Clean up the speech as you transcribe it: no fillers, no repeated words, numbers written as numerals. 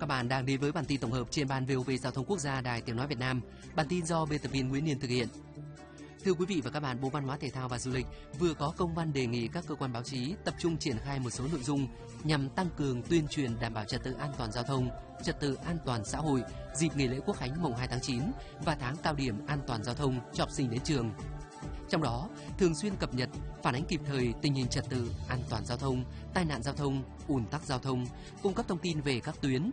Các bạn đang đến với bản tin tổng hợp trên ban VOV Giao thông Quốc gia Đài Tiếng nói Việt Nam. Bản tin do biên tập viên Nguyễn Niên thực hiện. Thưa quý vị và các bạn, Bộ Văn hóa Thể thao và Du lịch vừa có công văn đề nghị các cơ quan báo chí tập trung triển khai một số nội dung nhằm tăng cường tuyên truyền đảm bảo trật tự an toàn giao thông, trật tự an toàn xã hội dịp nghỉ lễ Quốc khánh mùng 2 tháng 9 và tháng cao điểm an toàn giao thông cho học sinh đến trường. Trong đó, thường xuyên cập nhật, phản ánh kịp thời tình hình trật tự, an toàn giao thông, tai nạn giao thông, ùn tắc giao thông, cung cấp thông tin về các tuyến,